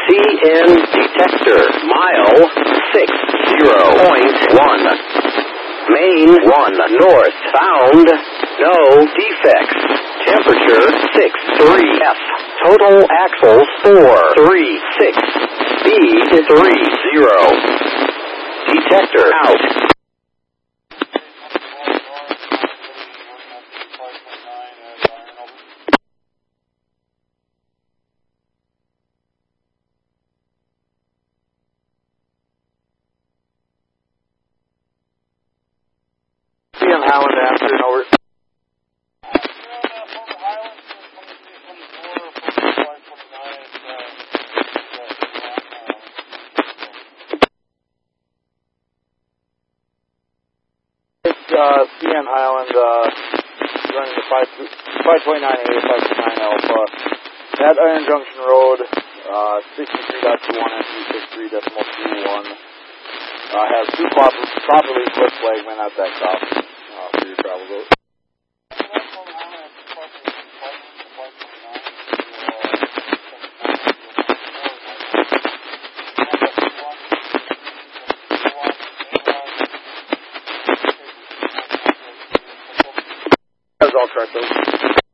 CN detector, mile 60.1. Main 1 north, found, no defects. Temperature 63 F. Total axles 436. Speed 30. Detector out. CN Highland answering over. CN Highland running the 529A, 529 Alpha at Iron Junction Road, 63.21 and 363.21. Have two properly equipped flagmen at that stop for your travel route. That's all correct, though.